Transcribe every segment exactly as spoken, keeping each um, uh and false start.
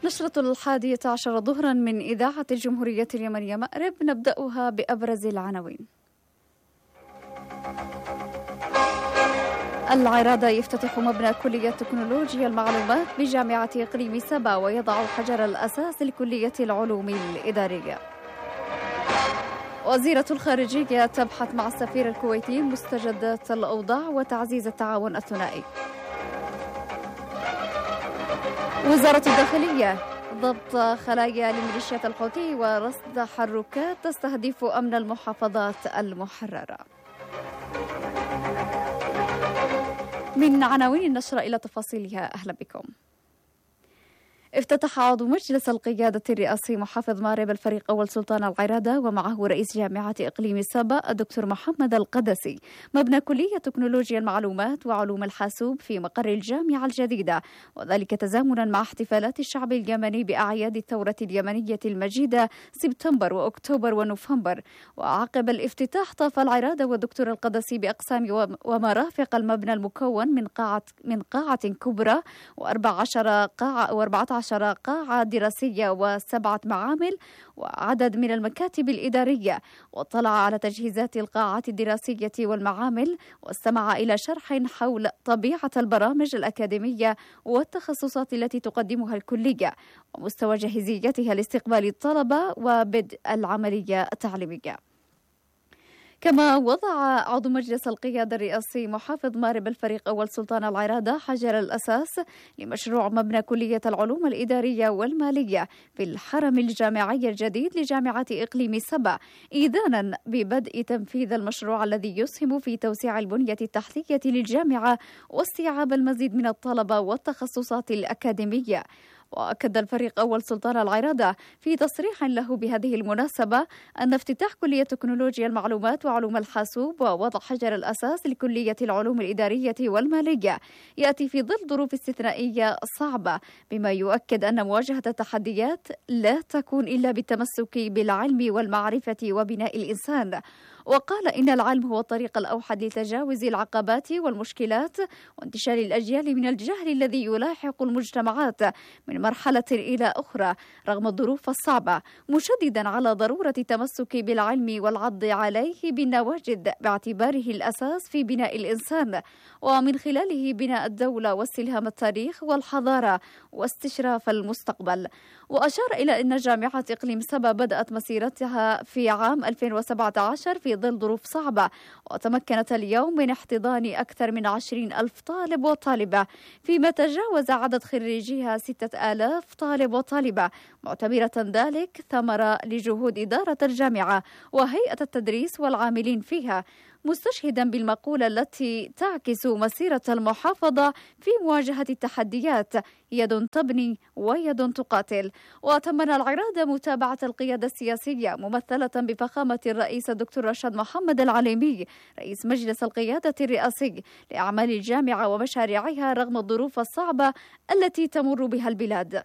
نشرة الحادية عشر ظهرا من إذاعة الجمهورية اليمنية مأرب، نبدأها بأبرز العناوين. العرادة يفتتح مبنى كلية تكنولوجيا المعلومات بجامعة إقليم سبا ويضع حجر الأساس لكلية العلوم الإدارية. وزيرة الخارجية تبحث مع السفير الكويتي مستجدات الأوضاع وتعزيز التعاون الثنائي. وزارة الداخلية ضبط خلايا لميليشيات الحوثي ورصد تحركات تستهدف أمن المحافظات المحررة. من عناوين النشرة إلى تفاصيلها، أهلا بكم. افتتح عضو مجلس القيادة الرئاسي محافظ مأرب الفريق أول سلطان العرادة ومعه رئيس جامعة إقليم سبا الدكتور محمد القدسي مبنى كلية تكنولوجيا المعلومات وعلوم الحاسوب في مقر الجامعة الجديدة، وذلك تزامنا مع احتفالات الشعب اليمني بأعياد الثورة اليمنية المجيدة سبتمبر وأكتوبر ونوفمبر. وعقب الافتتاح طاف العرادة والدكتور القدسي بأقسام ومرافق المبنى المكون من قاعة من قاعة كبرى وأربع عشر قاعة وأربعة عشر قاعة دراسية وسبعة معامل وعدد من المكاتب الإدارية، واطلع على تجهيزات القاعات الدراسية والمعامل، واستمع إلى شرح حول طبيعة البرامج الأكاديمية والتخصصات التي تقدمها الكلية ومستوى جاهزيتها لاستقبال الطلبة وبدء العملية التعليمية. كما وضع عضو مجلس القيادة الرئاسي محافظ مأرب الفريق أول سلطان العرادة حجر الأساس لمشروع مبنى كلية العلوم الإدارية والمالية في الحرم الجامعي الجديد لجامعة إقليم سبا، إذانا ببدء تنفيذ المشروع الذي يسهم في توسيع البنية التحتية للجامعة واستيعاب المزيد من الطلبة والتخصصات الأكاديمية. وأكد الفريق أول سلطان العرادة في تصريح له بهذه المناسبة أن افتتاح كلية تكنولوجيا المعلومات وعلوم الحاسوب ووضع حجر الأساس لكلية العلوم الإدارية والمالية يأتي في ظل ظروف استثنائية صعبة، بما يؤكد أن مواجهة التحديات لا تكون إلا بالتمسك بالعلم والمعرفة وبناء الإنسان. وقال إن العلم هو الطريق الأوحد لتجاوز العقبات والمشكلات وانتشال الأجيال من الجهل الذي يلاحق المجتمعات من مرحلة إلى أخرى رغم الظروف الصعبة، مشددا على ضرورة التمسك بالعلم والعض عليه بالنواجذ باعتباره الأساس في بناء الإنسان ومن خلاله بناء الدولة واستلهام التاريخ والحضارة واستشراف المستقبل. وأشار إلى أن جامعة إقليم سبا بدأت مسيرتها في عام ألفين وسبعة عشر في ظل ظروف صعبة، وتمكنت اليوم من احتضان أكثر من عشرين ألف طالب وطالبة، فيما تجاوز عدد خريجيها ستة آلاف طالب وطالبة، معتبرة ذلك ثمرة لجهود إدارة الجامعة وهيئة التدريس والعاملين فيها، مستشهدا بالمقولة التي تعكس مسيرة المحافظة في مواجهة التحديات: يد تبني ويد تقاتل. وتمنى العرادة متابعة القيادة السياسية ممثلة بفخامة الرئيس الدكتور رشاد محمد العليمي رئيس مجلس القيادة الرئاسي لأعمال الجامعة ومشاريعها رغم الظروف الصعبة التي تمر بها البلاد.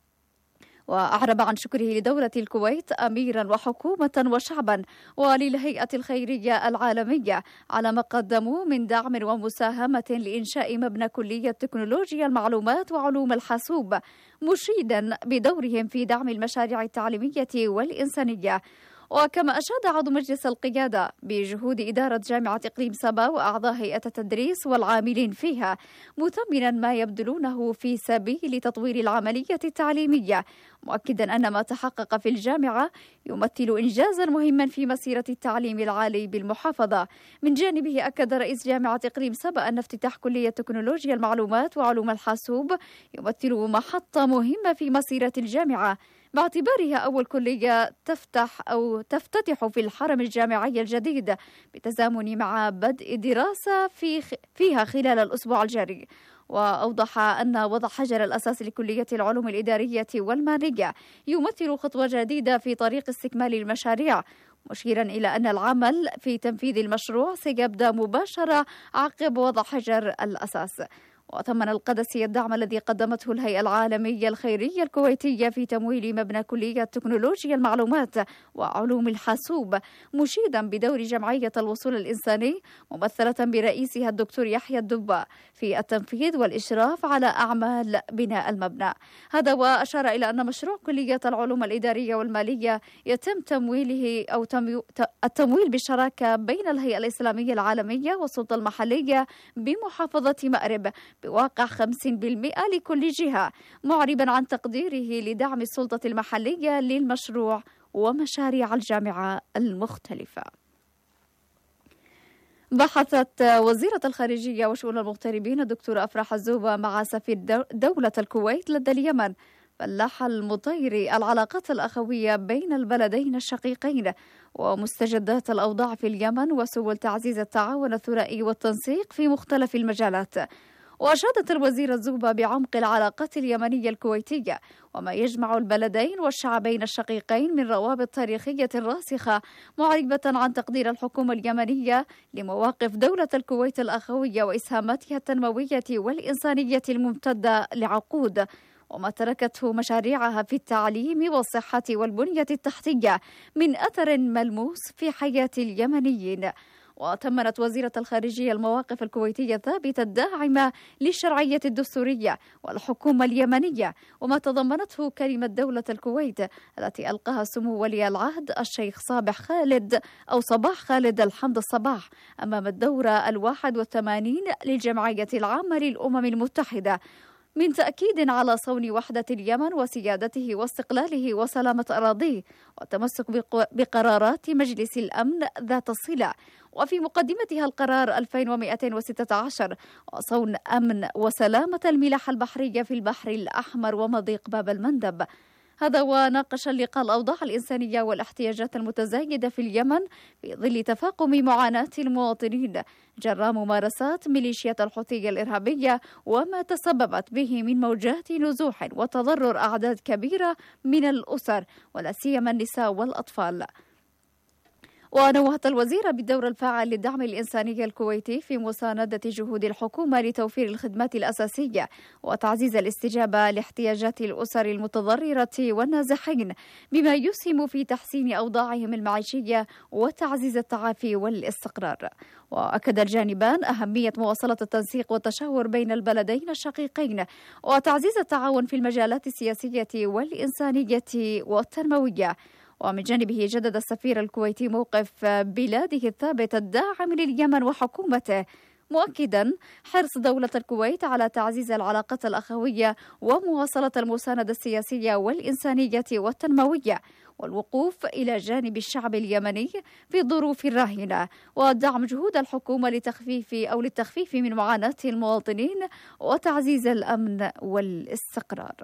وأعرب عن شكره لدولة الكويت أميرا وحكومة وشعبا وللهيئة الخيرية العالمية على ما قدموا من دعم ومساهمة لإنشاء مبنى كلية تكنولوجيا المعلومات وعلوم الحاسوب، مشيدا بدورهم في دعم المشاريع التعليمية والإنسانية. وكما أشاد عضو مجلس القيادة بجهود إدارة جامعة إقليم سبا وأعضاء هيئة التدريس والعاملين فيها، مثمنا ما يبذلونه في سبيل تطوير العملية التعليمية، مؤكدا أن ما تحقق في الجامعة يمثل إنجازا مهما في مسيرة التعليم العالي بالمحافظة. من جانبه أكد رئيس جامعة إقليم سبا أن افتتاح كلية تكنولوجيا المعلومات وعلوم الحاسوب يمثل محطة مهمة في مسيرة الجامعة، باعتبارها أول كلية تفتح أو تفتتح في الحرم الجامعي الجديد بتزامن مع بدء دراسة في فيها خلال الأسبوع الجاري. وأوضح أن وضع حجر الأساس لكلية العلوم الإدارية والمالية يمثل خطوة جديدة في طريق استكمال المشاريع، مشيرا إلى أن العمل في تنفيذ المشروع سيبدأ مباشرة عقب وضع حجر الأساس. وثمن القدسي الدعم الذي قدمته الهيئة العالمية الخيرية الكويتية في تمويل مبنى كلية تكنولوجيا المعلومات وعلوم الحاسوب، مشيدا بدور جمعية الوصول الإنساني ممثلة برئيسها الدكتور يحيى الدبا في التنفيذ والإشراف على أعمال بناء المبنى. هذا وأشار إلى أن مشروع كلية العلوم الإدارية والمالية يتم تمويله أو التمويل بالشراكة بين الهيئة الإسلامية العالمية والسلطة المحلية بمحافظة مأرب بواقع خمسين بالمئة لكل جهة، معربا عن تقديره لدعم السلطة المحلية للمشروع ومشاريع الجامعة المختلفة. بحثت وزيرة الخارجية وشؤون المغتربين الدكتورة أفراح الزوبة مع سفير دولة الكويت لدى اليمن فلاح المطيري العلاقات الأخوية بين البلدين الشقيقين ومستجدات الأوضاع في اليمن وسبل تعزيز التعاون الثنائي والتنسيق في مختلف المجالات. وأشادت الوزيرة الزوبة بعمق العلاقات اليمنية الكويتية وما يجمع البلدين والشعبين الشقيقين من روابط تاريخية راسخة، معربة عن تقدير الحكومة اليمنية لمواقف دولة الكويت الأخوية وإسهاماتها التنموية والإنسانية الممتدة لعقود، وما تركته مشاريعها في التعليم والصحة والبنية التحتية من أثر ملموس في حياة اليمنيين. وتمنت وزيرة الخارجية المواقف الكويتية الثابتة الداعمة للشرعية الدستورية والحكومة اليمنية وما تضمنته كلمة دولة الكويت التي ألقاها سمو ولي العهد الشيخ صابح خالد أو صباح خالد الحمد الصباح أمام الدورة الواحد والثمانين للجمعية العامة للأمم المتحدة، من تأكيد على صون وحدة اليمن وسيادته واستقلاله وسلامة أراضيه والتمسك بقرارات مجلس الأمن ذات الصلة، وفي مقدمتها القرار ألفين ومئتين وستة عشر وصون أمن وسلامة الملاحة البحرية في البحر الأحمر ومضيق باب المندب. هذا وناقش اللقاء الأوضاع الإنسانية والاحتياجات المتزايدة في اليمن في ظل تفاقم معاناة المواطنين جراء ممارسات ميليشيات الحوثي الإرهابية وما تسببت به من موجات نزوح وتضرر أعداد كبيرة من الأسر ولا سيما النساء والأطفال. ونوهت الوزيرة بالدور الفاعل للدعم الإنساني الكويتي في مساندة جهود الحكومة لتوفير الخدمات الأساسية وتعزيز الاستجابة لاحتياجات الأسر المتضررة والنازحين بما يسهم في تحسين أوضاعهم المعيشية وتعزيز التعافي والاستقرار. وأكد الجانبان أهمية مواصلة التنسيق والتشاور بين البلدين الشقيقين وتعزيز التعاون في المجالات السياسية والإنسانية والتنموية. ومن جانبه جدد السفير الكويتي موقف بلاده الثابت الداعم لليمن وحكومته، مؤكدا حرص دولة الكويت على تعزيز العلاقات الأخوية ومواصلة المساندة السياسية والإنسانية والتنموية والوقوف إلى جانب الشعب اليمني في الظروف الراهنة ودعم جهود الحكومة لتخفيف أو للتخفيف من معاناة المواطنين وتعزيز الأمن والاستقرار.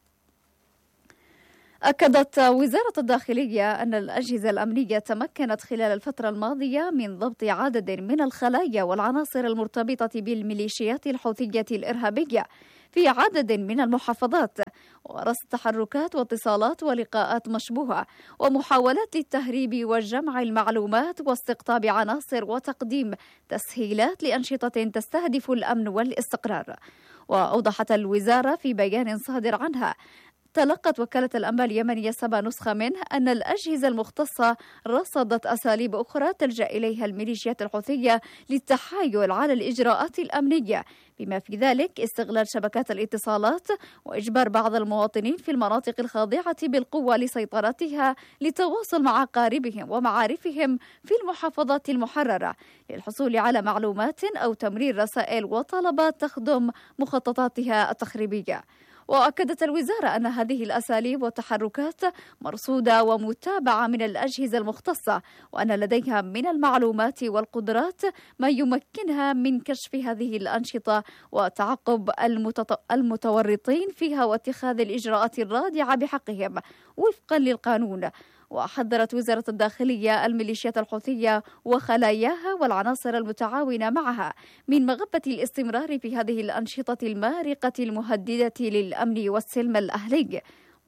أكدت وزارة الداخلية أن الأجهزة الأمنية تمكنت خلال الفترة الماضية من ضبط عدد من الخلايا والعناصر المرتبطة بالميليشيات الحوثية الإرهابية في عدد من المحافظات، ورصد تحركات واتصالات ولقاءات مشبوهة ومحاولات للتهريب وجمع المعلومات واستقطاب عناصر وتقديم تسهيلات لأنشطة تستهدف الأمن والاستقرار. وأوضحت الوزارة في بيان صادر عنها تلقت وكالة الأنباء اليمنية سبا نسخة منه أن الأجهزة المختصة رصدت أساليب أخرى تلجأ إليها الميليشيات الحوثية للتحايل على الإجراءات الأمنية، بما في ذلك استغلال شبكات الاتصالات وإجبار بعض المواطنين في المناطق الخاضعة بالقوة لسيطرتها للتواصل مع أقاربهم ومعارفهم في المحافظات المحررة للحصول على معلومات أو تمرير رسائل وطلبات تخدم مخططاتها التخريبية. وأكدت الوزارة أن هذه الأساليب والتحركات مرصودة ومتابعة من الأجهزة المختصة، وأن لديها من المعلومات والقدرات ما يمكنها من كشف هذه الأنشطة وتعقب المتورطين فيها واتخاذ الإجراءات الرادعة بحقهم وفقا للقانون. وحذرت وزارة الداخلية الميليشيات الحوثية وخلاياها والعناصر المتعاونة معها من مغبة الاستمرار في هذه الأنشطة المارقة المهددة للأمن والسلم الأهلي،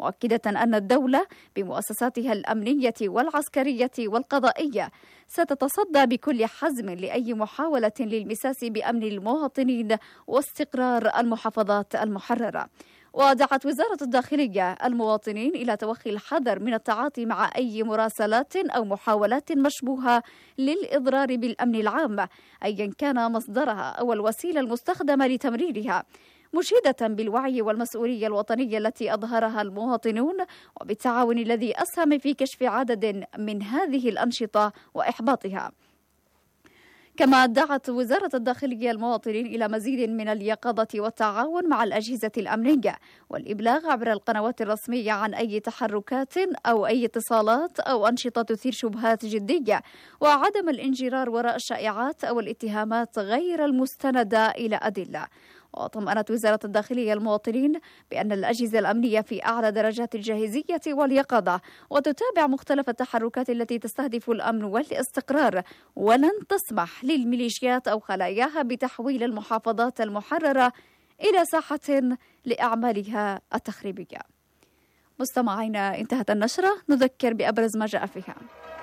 مؤكدة أن الدولة بمؤسساتها الأمنية والعسكرية والقضائية ستتصدى بكل حزم لأي محاولة للمساس بأمن المواطنين واستقرار المحافظات المحررة. ودعت وزارة الداخلية المواطنين إلى توخي الحذر من التعاطي مع أي مراسلات أو محاولات مشبوهة للإضرار بالأمن العام أيا كان مصدرها أو الوسيلة المستخدمة لتمريرها، مشيدة بالوعي والمسؤولية الوطنية التي أظهرها المواطنون وبالتعاون الذي أسهم في كشف عدد من هذه الأنشطة وإحباطها. كما دعت وزارة الداخلية المواطنين إلى مزيد من اليقظة والتعاون مع الأجهزة الأمنية والإبلاغ عبر القنوات الرسمية عن أي تحركات أو أي اتصالات أو أنشطة تثير شبهات جدية، وعدم الانجرار وراء الشائعات أو الاتهامات غير المستندة إلى أدلة. وطمأنت وزارة الداخلية المواطنين بأن الأجهزة الأمنية في أعلى درجات الجاهزية واليقظة وتتابع مختلف التحركات التي تستهدف الأمن والاستقرار، ولن تسمح للميليشيات أو خلاياها بتحويل المحافظات المحررة إلى ساحة لأعمالها التخريبية. مستمعينا، انتهت النشرة، نذكر بأبرز ما جاء فيها.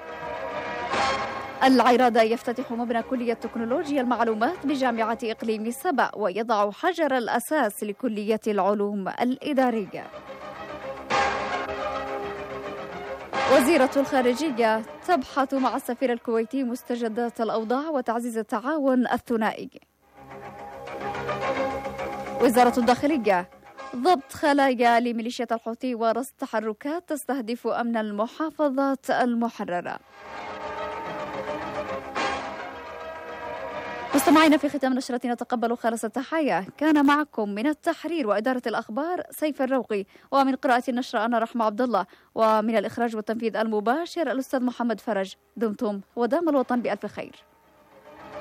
العرادة يفتتح مبنى كلية تكنولوجيا المعلومات بجامعة إقليم سبأ ويضع حجر الأساس لكلية العلوم الإدارية. وزيرة الخارجية تبحث مع السفير الكويتي مستجدات الأوضاع وتعزيز التعاون الثنائي. وزارة الداخلية ضبط خلايا لميليشيا الحوثي ورصد تحركات تستهدف أمن المحافظات المحررة. مستمعينا، في ختام نشرتنا تقبلوا خالص التحية. كان معكم من التحرير وإدارة الأخبار سيف الروقي، ومن قراءة النشرة أنا رحمة عبد الله، ومن الإخراج والتنفيذ المباشر الأستاذ محمد فرج. دمتم ودام الوطن بألف خير.